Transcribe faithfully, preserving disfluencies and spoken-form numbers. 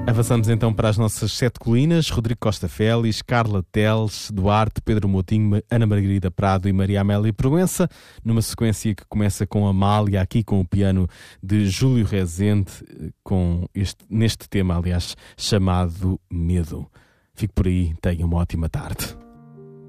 Avançamos então para as nossas sete colinas: Rodrigo Costa Félix, Carla Teles, Duarte, Pedro Moutinho, Ana Margarida Prado e Maria Amélia Proença, numa sequência que começa com Amália, aqui com o piano de Júlio Rezende, com este, neste tema, aliás, chamado Medo. Fico por aí, tenha uma ótima tarde.